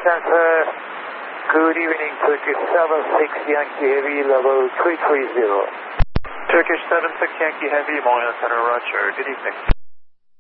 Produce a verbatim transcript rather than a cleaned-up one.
Center. Good evening, Turkish seven six Yankee Heavy, level three three zero. Turkish seven six Yankee Heavy, Moyan Center, Roger. Good evening.